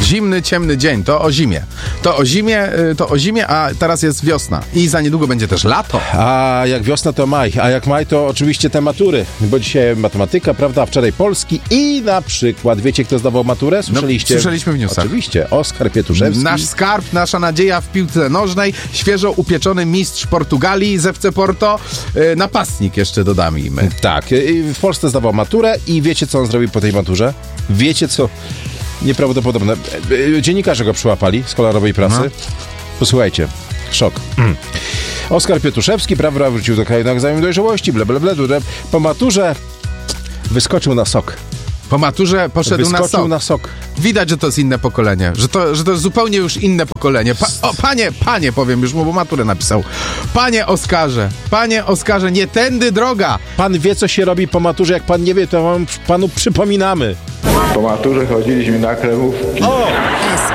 Zimny, ciemny dzień, to o zimie. To o zimie, a teraz jest wiosna. I za niedługo będzie też lato. A jak wiosna to maj, a jak maj to oczywiście te matury, bo dzisiaj matematyka, prawda, a wczoraj polski i na przykład, wiecie kto zdawał maturę? Słyszeliście? Słyszeliśmy w newsach. Oczywiście, Oskar Pietuszewski. Nasz skarb, nasza nadzieja w piłce nożnej, świeżo upieczony mistrz Portugalii z FC Porto, napastnik jeszcze dodajmy. Tak, w Polsce zdawał maturę i wiecie co on zrobił po tej maturze? Wiecie co? Nieprawdopodobne. Dziennikarze go przyłapali z kolorowej prasy. No. Posłuchajcie, szok. Oskar Pietuszewski, prawda, wrócił do kraju na egzamin dojrzałości, po maturze wyskoczył na sok. Po maturze poszedł na sok. Widać, że to jest inne pokolenie. Że to jest zupełnie już inne pokolenie. Panie, powiem już mu, bo maturę napisał. Panie Oskarze, nie tędy droga. Pan wie, co się robi po maturze. Jak pan nie wie, to panu przypominamy. Po maturze chodziliśmy na kremówki. O!